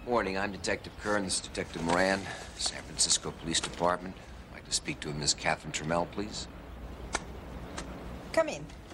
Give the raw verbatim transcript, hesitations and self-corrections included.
Morning, I'm Detective Kern. This is Detective Moran, San Francisco Police Department. I'd like to speak to Miss Catherine Trammell, please. Come in.